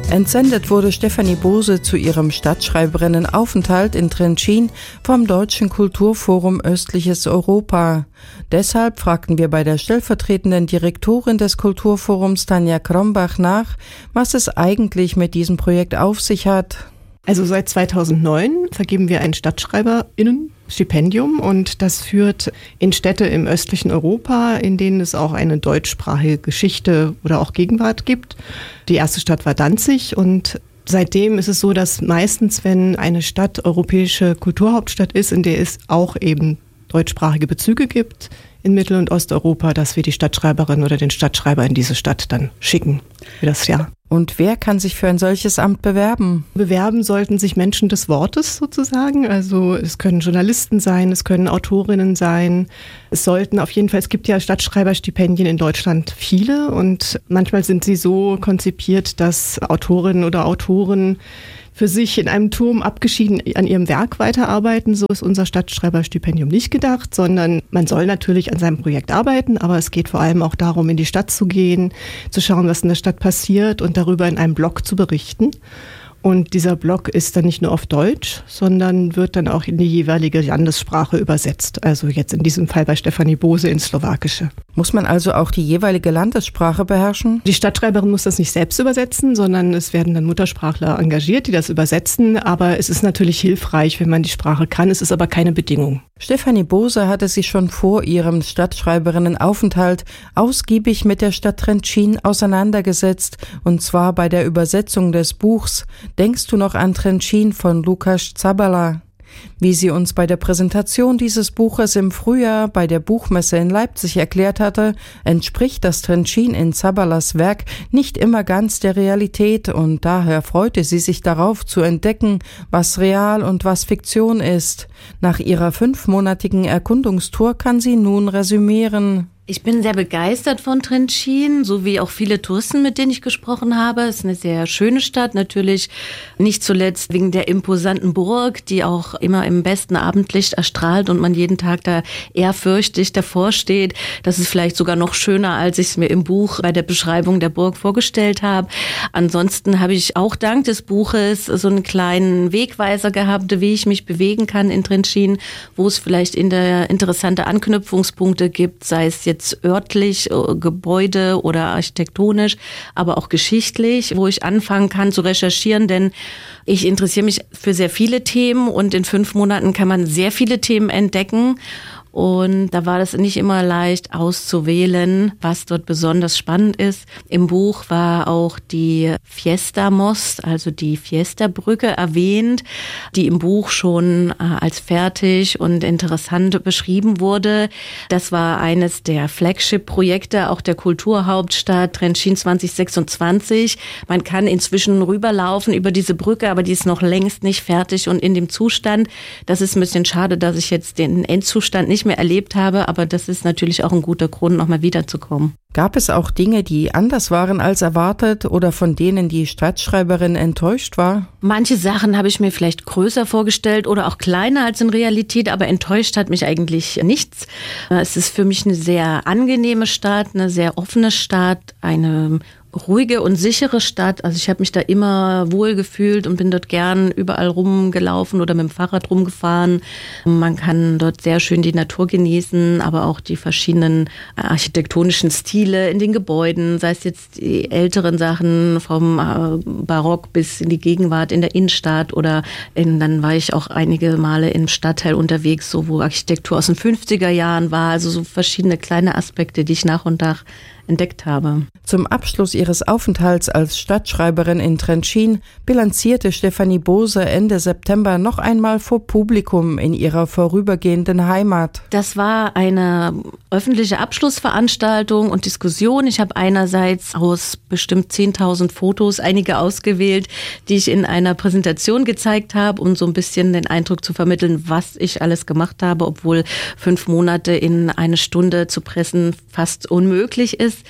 Entsendet wurde Stefanie Bose zu ihrem Stadtschreiberinnenaufenthalt in Trenčín vom Deutschen Kulturforum Östliches Europa. Deshalb fragten wir bei der stellvertretenden Direktorin des Kulturforums Tanja Krombach nach, was es eigentlich mit diesem Projekt auf sich hat. Also seit 2009 vergeben wir ein StadtschreiberInnen-Stipendium und das führt in Städte im östlichen Europa, in denen es auch eine deutschsprachige Geschichte oder auch Gegenwart gibt. Die erste Stadt war Danzig und seitdem ist es so, dass meistens, wenn eine Stadt europäische Kulturhauptstadt ist, in der es auch eben deutschsprachige Bezüge gibt in Mittel- und Osteuropa, dass wir die Stadtschreiberin oder den Stadtschreiber in diese Stadt dann schicken für das Jahr. Und wer kann sich für ein solches Amt bewerben? Bewerben sollten sich Menschen des Wortes sozusagen. Also es können Journalisten sein, es können Autorinnen sein. Es gibt ja Stadtschreiberstipendien in Deutschland viele und manchmal sind sie so konzipiert, dass Autorinnen oder Autoren für sich in einem Turm abgeschieden an ihrem Werk weiterarbeiten. So ist unser Stadtschreiberstipendium nicht gedacht, sondern man soll natürlich an seinem Projekt arbeiten, aber es geht vor allem auch darum, in die Stadt zu gehen, zu schauen, was in der Stadt passiert und darüber in einem Blog zu berichten. Und dieser Blog ist dann nicht nur auf Deutsch, sondern wird dann auch in die jeweilige Landessprache übersetzt. Also jetzt in diesem Fall bei Stefanie Bose ins Slowakische. Muss man also auch die jeweilige Landessprache beherrschen? Die Stadtschreiberin muss das nicht selbst übersetzen, sondern es werden dann Muttersprachler engagiert, die das übersetzen. Aber es ist natürlich hilfreich, wenn man die Sprache kann. Es ist aber keine Bedingung. Stefanie Bose hatte sich schon vor ihrem Stadtschreiberinnenaufenthalt ausgiebig mit der Stadt Trenčín auseinandergesetzt, und zwar bei der Übersetzung des Buchs Denkst du noch an Trenčín von Lukáš Zabala? Wie sie uns bei der Präsentation dieses Buches im Frühjahr bei der Buchmesse in Leipzig erklärt hatte, entspricht das Trenčín in Zabalas Werk nicht immer ganz der Realität und daher freute sie sich darauf zu entdecken, was real und was Fiktion ist. Nach ihrer 5-monatigen Erkundungstour kann sie nun resümieren. Ich bin sehr begeistert von Trenčín, so wie auch viele Touristen, mit denen ich gesprochen habe. Es ist eine sehr schöne Stadt, natürlich nicht zuletzt wegen der imposanten Burg, die auch immer im besten Abendlicht erstrahlt und man jeden Tag da ehrfürchtig davor steht. Das ist vielleicht sogar noch schöner, als ich es mir im Buch bei der Beschreibung der Burg vorgestellt habe. Ansonsten habe ich auch dank des Buches so einen kleinen Wegweiser gehabt, wie ich mich bewegen kann in Trenčín, wo es vielleicht interessante Anknüpfungspunkte gibt, sei es jetzt örtlich, Gebäude oder architektonisch, aber auch geschichtlich, wo ich anfangen kann zu recherchieren, denn ich interessiere mich für sehr viele Themen und in 5 Monaten kann man sehr viele Themen entdecken. Und da war das nicht immer leicht auszuwählen, was dort besonders spannend ist. Im Buch war auch die Fiesta Most, also die Fiesta-Brücke erwähnt, die im Buch schon als fertig und interessant beschrieben wurde. Das war eines der Flagship-Projekte auch der Kulturhauptstadt Trenčín 2026. Man kann inzwischen rüberlaufen über diese Brücke, aber die ist noch längst nicht fertig und in dem Zustand. Das ist ein bisschen schade, dass ich jetzt den Endzustand nicht mehr erlebt habe, aber das ist natürlich auch ein guter Grund, nochmal wiederzukommen. Gab es auch Dinge, die anders waren als erwartet oder von denen die Stadtschreiberin enttäuscht war? Manche Sachen habe ich mir vielleicht größer vorgestellt oder auch kleiner als in Realität, aber enttäuscht hat mich eigentlich nichts. Es ist für mich eine sehr angenehme Stadt, eine sehr offene Stadt, eine ruhige und sichere Stadt. Also ich habe mich da immer wohl gefühlt und bin dort gern überall rumgelaufen oder mit dem Fahrrad rumgefahren. Man kann dort sehr schön die Natur genießen, aber auch die verschiedenen architektonischen Stile in den Gebäuden, sei es jetzt die älteren Sachen vom Barock bis in die Gegenwart in der Innenstadt dann war ich auch einige Male im Stadtteil unterwegs, so wo Architektur aus den 50er Jahren war, also so verschiedene kleine Aspekte, die ich nach und nach entdeckt habe. Zum Abschluss ihres Aufenthalts als Stadtschreiberin in Trenčín bilanzierte Stefanie Bose Ende September noch einmal vor Publikum in ihrer vorübergehenden Heimat. Das war eine öffentliche Abschlussveranstaltung und Diskussion. Ich habe einerseits aus bestimmt 10.000 Fotos einige ausgewählt, die ich in einer Präsentation gezeigt habe, um so ein bisschen den Eindruck zu vermitteln, was ich alles gemacht habe, obwohl 5 Monate in eine Stunde zu pressen fast unmöglich ist.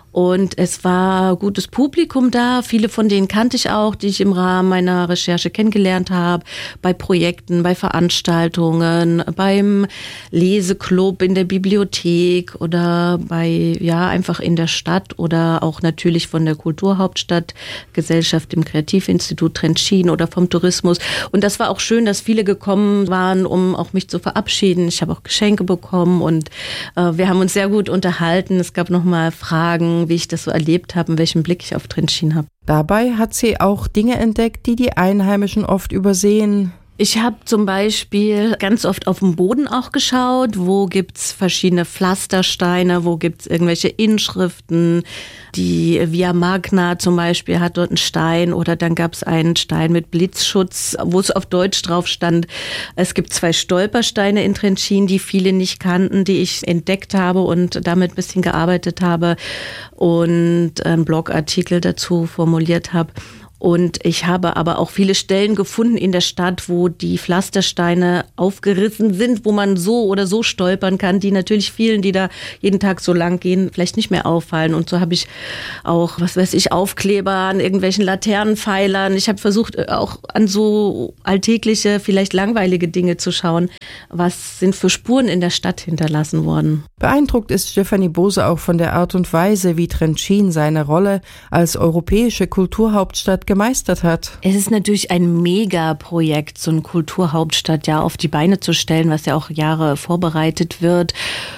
Und es war gutes Publikum da. Viele von denen kannte ich auch, die ich im Rahmen meiner Recherche kennengelernt habe. Bei Projekten, bei Veranstaltungen, beim Leseclub in der Bibliothek oder einfach in der Stadt oder auch natürlich von der Kulturhauptstadtgesellschaft im Kreativinstitut Trenčín oder vom Tourismus. Und das war auch schön, dass viele gekommen waren, um auch mich zu verabschieden. Ich habe auch Geschenke bekommen und wir haben uns sehr gut unterhalten. Es gab nochmal Fragen, wie ich das so erlebt habe und welchen Blick ich auf Trenčín habe. Dabei hat sie auch Dinge entdeckt, die die Einheimischen oft übersehen. Ich habe zum Beispiel ganz oft auf den Boden auch geschaut, wo gibt's verschiedene Pflastersteine, wo gibt's irgendwelche Inschriften. Die Via Magna zum Beispiel hat dort einen Stein oder dann gab's einen Stein mit Blitzschutz, wo es auf Deutsch drauf stand. Es gibt 2 Stolpersteine in Trenčín, die viele nicht kannten, die ich entdeckt habe und damit ein bisschen gearbeitet habe und einen Blogartikel dazu formuliert habe. Und ich habe aber auch viele Stellen gefunden in der Stadt, wo die Pflastersteine aufgerissen sind, wo man so oder so stolpern kann, die natürlich vielen, die da jeden Tag so lang gehen, vielleicht nicht mehr auffallen. Und so habe ich auch, Aufkleber an irgendwelchen Laternenpfeilern. Ich habe versucht, auch an so alltägliche, vielleicht langweilige Dinge zu schauen. Was sind für Spuren in der Stadt hinterlassen worden? Beeindruckt ist Stefanie Bose auch von der Art und Weise, wie Trenčín seine Rolle als europäische Kulturhauptstadt gemeistert hat. Es ist natürlich ein Megaprojekt, so eine Kulturhauptstadt auf die Beine zu stellen, was ja auch Jahre vorbereitet wird.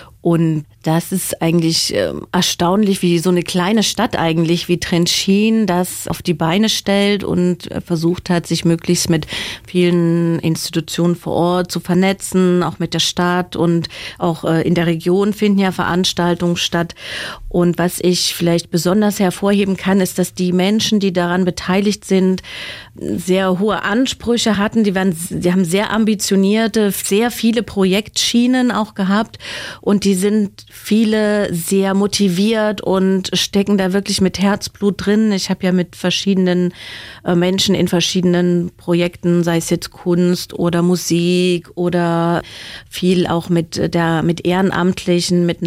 Und das ist eigentlich erstaunlich, wie so eine kleine Stadt eigentlich, wie Trenčín das auf die Beine stellt und versucht hat, sich möglichst mit vielen Institutionen vor Ort zu vernetzen, auch mit der Stadt und auch in der Region finden ja Veranstaltungen statt. Und was ich vielleicht besonders hervorheben kann, ist, dass die Menschen, die daran beteiligt sind, sehr hohe Ansprüche hatten. Die haben sehr ambitionierte, sehr viele Projektschienen auch gehabt und die sind viele sehr motiviert und stecken da wirklich mit Herzblut drin. Ich habe ja mit verschiedenen Menschen in verschiedenen Projekten, sei es jetzt Kunst oder Musik oder viel auch mit Ehrenamtlichen, mit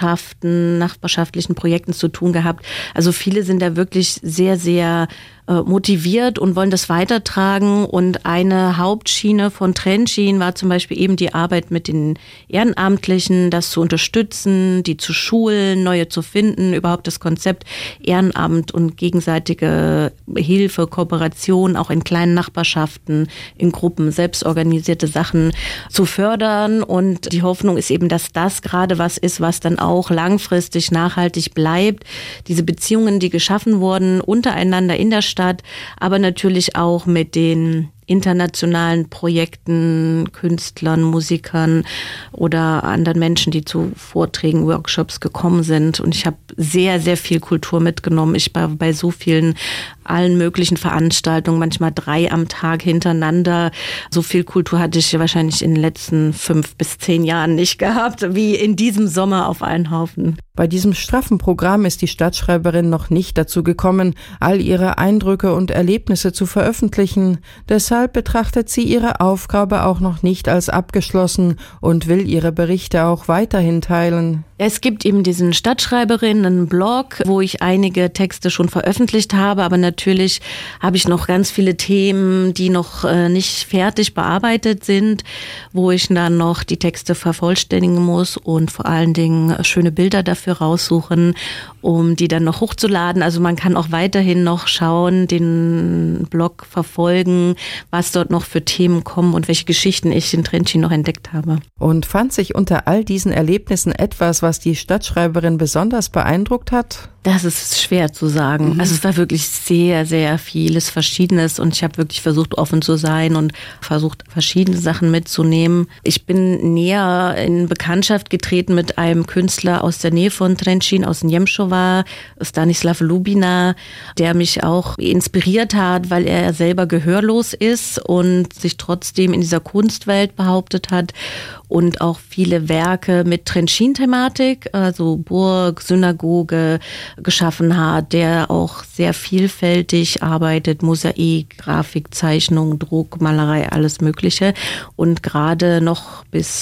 nachbarschaftlichen Projekten zu tun gehabt. Also viele sind da wirklich sehr, sehr motiviert und wollen das weitertragen. Und eine Hauptschiene von Trenčín war zum Beispiel eben die Arbeit mit den Ehrenamtlichen, das zu unterstützen, die zu schulen, neue zu finden, überhaupt das Konzept Ehrenamt und gegenseitige Hilfe, Kooperation, auch in kleinen Nachbarschaften, in Gruppen, selbstorganisierte Sachen zu fördern. Und die Hoffnung ist eben, dass das gerade was ist, was dann auch langfristig nachhaltig bleibt. Diese Beziehungen, die geschaffen wurden, untereinander in der Stadt, aber natürlich auch mit den internationalen Projekten, Künstlern, Musikern oder anderen Menschen, die zu Vorträgen, Workshops gekommen sind. Und ich habe sehr, sehr viel Kultur mitgenommen. Ich war bei so vielen, allen möglichen Veranstaltungen, manchmal 3 am Tag hintereinander. So viel Kultur hatte ich wahrscheinlich in den letzten 5 bis 10 Jahren nicht gehabt, wie in diesem Sommer auf einen Haufen. Bei diesem straffen Programm ist die Stadtschreiberin noch nicht dazu gekommen, all ihre Eindrücke und Erlebnisse zu veröffentlichen. Deshalb betrachtet sie ihre Aufgabe auch noch nicht als abgeschlossen und will ihre Berichte auch weiterhin teilen. Es gibt eben diesen Stadtschreiberinnen-Blog, wo ich einige Texte schon veröffentlicht habe, aber natürlich habe ich noch ganz viele Themen, die noch nicht fertig bearbeitet sind, wo ich dann noch die Texte vervollständigen muss und vor allen Dingen schöne Bilder dafür raussuchen, um die dann noch hochzuladen. Also man kann auch weiterhin noch schauen, den Blog verfolgen, was dort noch für Themen kommen und welche Geschichten ich in Trenčín noch entdeckt habe. Und fand sich unter all diesen Erlebnissen etwas, was die Stadtschreiberin besonders beeindruckt hat? Das ist schwer zu sagen. Also es war wirklich sehr, sehr vieles Verschiedenes und ich habe wirklich versucht, offen zu sein und versucht, verschiedene Sachen mitzunehmen. Ich bin näher in Bekanntschaft getreten mit einem Künstler aus der Nähe von Trenčín, aus Němšová, Stanislav Lubina, der mich auch inspiriert hat, weil er selber gehörlos ist und sich trotzdem in dieser Kunstwelt behauptet hat und auch viele Werke mit Trenčín-Thematik, also Burg, Synagoge, geschaffen hat, der auch sehr vielfältig arbeitet, Mosaik, Grafik, Zeichnung, Druck, Malerei, alles Mögliche und gerade noch bis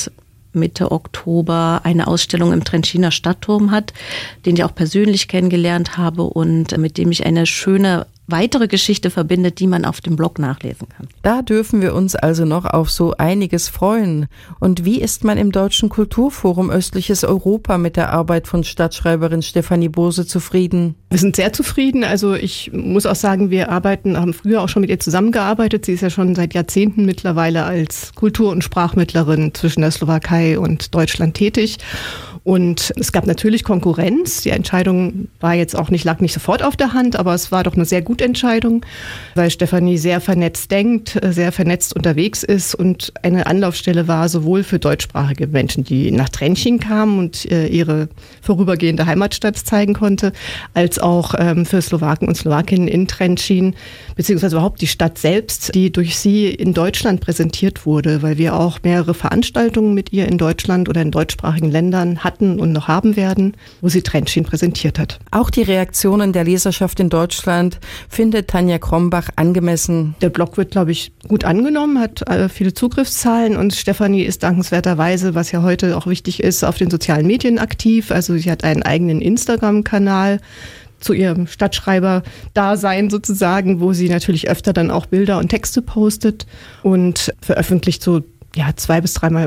Mitte Oktober eine Ausstellung im Trenčíner Stadtturm hat, den ich auch persönlich kennengelernt habe und mit dem ich eine schöne weitere Geschichte verbindet, die man auf dem Blog nachlesen kann. Da dürfen wir uns also noch auf so einiges freuen. Und wie ist man im Deutschen Kulturforum Östliches Europa mit der Arbeit von Stadtschreiberin Stefanie Bose zufrieden? Wir sind sehr zufrieden. Also ich muss auch sagen, wir haben früher auch schon mit ihr zusammengearbeitet. Sie ist ja schon seit Jahrzehnten mittlerweile als Kultur- und Sprachmittlerin zwischen der Slowakei und Deutschland tätig. Und es gab natürlich Konkurrenz. Die Entscheidung lag nicht sofort auf der Hand, aber es war doch eine sehr gute Entscheidung, weil Stefanie sehr vernetzt denkt, sehr vernetzt unterwegs ist und eine Anlaufstelle war sowohl für deutschsprachige Menschen, die nach Trenčín kamen und ihre vorübergehende Heimatstadt zeigen konnte, als auch für Slowaken und Slowakinnen in Trenčín, beziehungsweise überhaupt die Stadt selbst, die durch sie in Deutschland präsentiert wurde, weil wir auch mehrere Veranstaltungen mit ihr in Deutschland oder in deutschsprachigen Ländern hatten und noch haben werden, wo sie Trenčín präsentiert hat. Auch die Reaktionen der Leserschaft in Deutschland findet Tanja Krombach angemessen. Der Blog wird, glaube ich, gut angenommen, hat viele Zugriffszahlen und Stefanie ist dankenswerterweise, was ja heute auch wichtig ist, auf den sozialen Medien aktiv. Also sie hat einen eigenen Instagram-Kanal zu ihrem Stadtschreiber-Dasein sozusagen, wo sie natürlich öfter dann auch Bilder und Texte postet und veröffentlicht so 2 bis 3 Mal